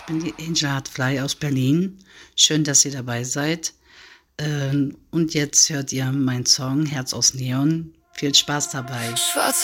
Ich bin die Angel Hartfly aus Berlin. Schön, dass ihr dabei seid. Und jetzt hört ihr meinen Song Herz aus Neon. Viel Spaß dabei. Schwarz